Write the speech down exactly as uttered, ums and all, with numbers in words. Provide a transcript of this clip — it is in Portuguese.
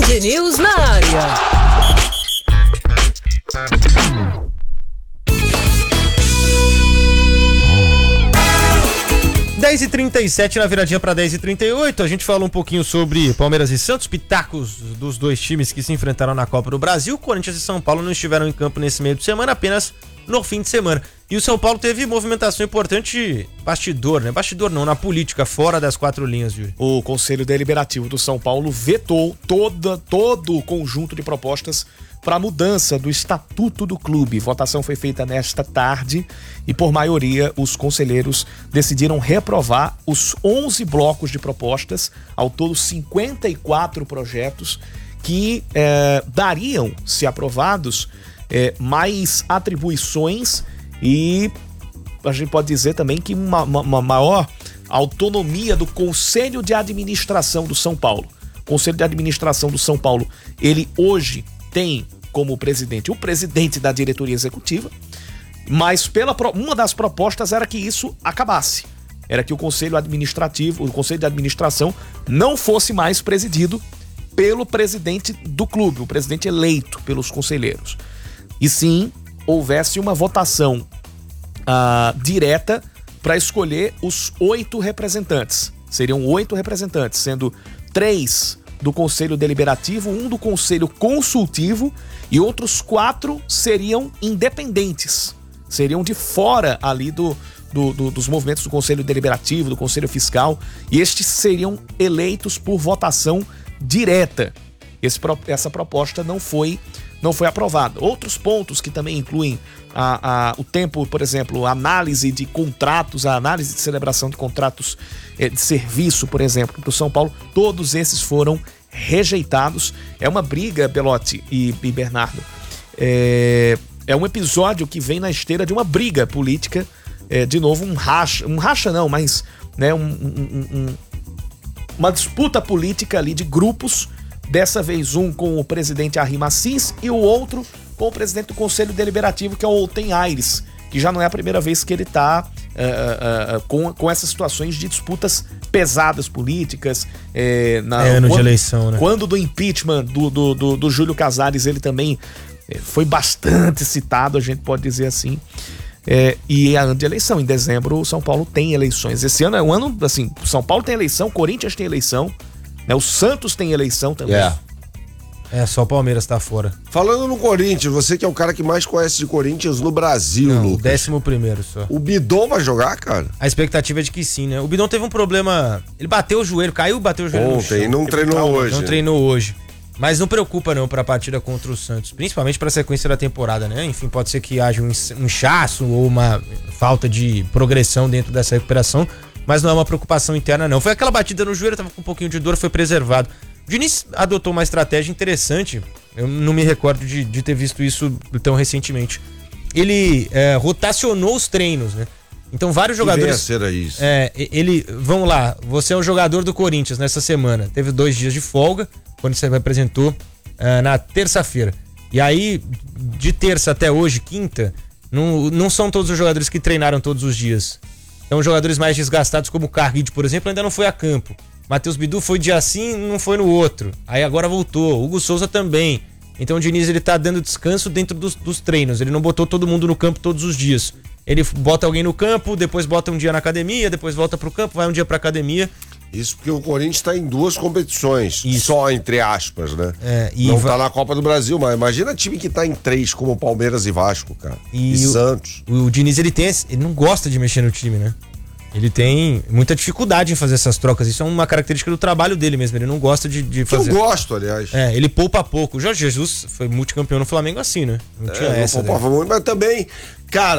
Band News na área. dez e trinta e sete na viradinha para dez e trinta e oito, a gente falou um pouquinho sobre Palmeiras e Santos, pitacos dos dois times que se enfrentaram na Copa do Brasil. Corinthians e São Paulo não estiveram em campo nesse meio de semana, apenas no fim de semana. E o São Paulo teve movimentação importante, bastidor, né? Bastidor não, na política, fora das quatro linhas, Yuri. O Conselho Deliberativo do São Paulo vetou toda, todo o conjunto de propostas para a mudança do estatuto do clube. Votação foi feita nesta tarde e, por maioria, os conselheiros decidiram reprovar os onze blocos de propostas, ao todo cinquenta e quatro projetos, que eh, dariam, se aprovados, eh, mais atribuições e a gente pode dizer também que uma, uma, uma maior autonomia do Conselho de Administração do São Paulo. O Conselho de Administração do São Paulo, ele hoje tem como presidente o presidente da diretoria executiva, mas pela, uma das propostas era que isso acabasse. Era que o Conselho Administrativo, o Conselho de Administração não fosse mais presidido pelo presidente do clube, o presidente eleito pelos conselheiros. E sim, houvesse uma votação uh, direta para escolher os oito representantes. Seriam oito representantes, sendo três do Conselho Deliberativo, um do Conselho Consultivo e outros quatro seriam independentes. Seriam de fora ali do, do, do, dos movimentos do Conselho Deliberativo, do Conselho Fiscal, e estes seriam eleitos por votação direta. Esse, essa proposta não foi, não foi aprovada. Outros pontos que também incluem a, a, o tempo, por exemplo, a análise de contratos, a análise de celebração de contratos eh, de serviço, por exemplo, para o São Paulo, todos esses foram rejeitados. É uma briga, Belotti e, e Bernardo, é, é um episódio que vem na esteira de uma briga política, é, de novo um racha, um racha não, mas né, um, um, um, uma disputa política ali de grupos, dessa vez um com o presidente Arrim Assis e o outro com o presidente do Conselho Deliberativo, que é o Olten Aires, que já não é a primeira vez que ele está uh, uh, uh, com, com essas situações de disputas pesadas políticas. É, na, é ano quando, de eleição, né? Quando do impeachment do, do, do, do Júlio Casares, ele também foi bastante citado, a gente pode dizer assim. É, e é ano de eleição. Em dezembro, o São Paulo tem eleições. Esse ano é um ano, assim, São Paulo tem eleição, o Corinthians tem eleição, né? O Santos tem eleição também. Yeah. É, só o Palmeiras tá fora. Falando no Corinthians, você que é o cara que mais conhece de Corinthians no Brasil, Não, Lucas. décimo primeiro só. O Bidon vai jogar, cara? A expectativa é de que sim, né? O Bidon teve um problema, ele bateu o joelho, caiu e bateu o joelho no chão. Ontem, não treinou hoje. Não treinou hoje. Mas não preocupa não pra partida contra o Santos, principalmente pra sequência da temporada, né? Enfim, pode ser que haja um inchaço ou uma falta de progressão dentro dessa recuperação, mas não é uma preocupação interna não. Foi aquela batida no joelho, tava com um pouquinho de dor, foi preservado. O Diniz adotou uma estratégia interessante, eu não me recordo de, de ter visto isso tão recentemente. Ele é, rotacionou os treinos, né? Então vários jogadores... Que venha isso. É, ele, vamos lá, você é o jogador do Corinthians nessa semana, teve dois dias de folga, quando você apresentou uh, na terça-feira. E aí, de terça até hoje, quinta, não, não são todos os jogadores que treinaram todos os dias. Então jogadores mais desgastados, como o Carrillo, por exemplo, ainda não foi a campo. Matheus Bidu foi dia sim, não foi no outro. Aí agora voltou. Hugo Souza também. Então o Diniz, ele tá dando descanso dentro dos, dos treinos. Ele não botou todo mundo no campo todos os dias. Ele bota alguém no campo, depois bota um dia na academia, depois volta pro campo, vai um dia pra academia. Isso porque o Corinthians tá em duas competições. Isso. Só, entre aspas, né? É, e não va- tá na Copa do Brasil, mas imagina time que tá em três, como Palmeiras e Vasco, cara. E, E o, Santos. O, o Diniz, ele tem esse, ele não gosta de mexer no time, né? Ele tem muita dificuldade em fazer essas trocas. Isso é uma característica do trabalho dele mesmo. Ele não gosta de, de fazer. Eu gosto, aliás. É, ele poupa pouco. O Jorge Jesus foi multicampeão no Flamengo assim, né? Não tinha É, essa. não poupava muito, mas também, cara,